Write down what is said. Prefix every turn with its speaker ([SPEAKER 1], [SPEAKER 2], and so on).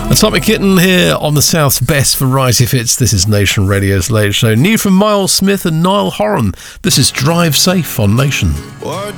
[SPEAKER 1] Atomic Kitten here on the South's best variety fits. This is Nation Radio's Late Show. New from Miles Smith and Niall Horan. This is Drive Safe on Nation.
[SPEAKER 2] What